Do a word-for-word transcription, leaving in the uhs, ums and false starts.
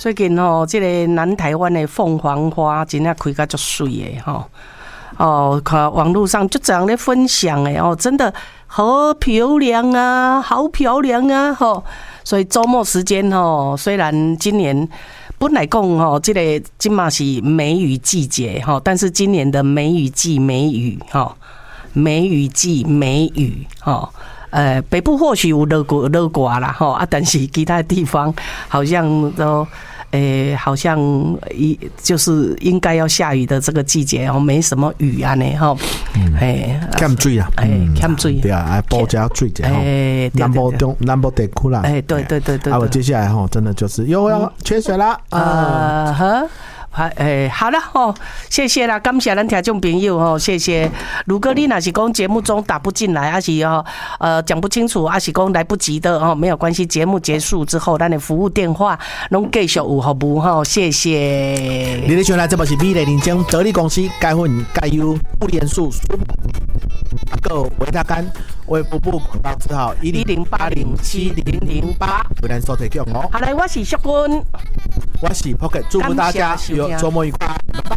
最近吼，这个南台湾的凤凰花真正开甲足水的吼。哦，看网络上就这样的分享哎哦，真的好漂亮啊，好漂亮啊吼！所以周末时间吼，虽然今年本来讲吼，这个今嘛是梅雨季节吼，但是今年的梅雨季梅雨吼，梅雨季梅雨吼。呃，北部或许有落过落过啦吼啊，但是其他地方好像都，诶、欸，好像一就是应该要下雨的这个季节哦，没什么雨啊呢吼， 哎，欠水啊， 哎，欠水， 对啊，哎，补加水者吼，南部中南部地区啦， 哎，对对对对， 啊，我接下来吼，真的就是又要缺水啦， 呃呵。诶，好了吼，谢谢啦，感谢咱听众朋友吼，谢谢。如果你若是讲节目中打不进来，还是哦呃讲不清楚，还是讲来不及的哦，没有关系，节目结束之后，咱的服务电话拢继续有服务吼，谢谢。 你咧想来这部是美丽人生得力公司钙粉钙优不连素个维他干为服务广告字号一零八零七零零八，为咱所提供哦。 好来，我是淑君， 我是 Pocket， 祝福大家有周末愉快。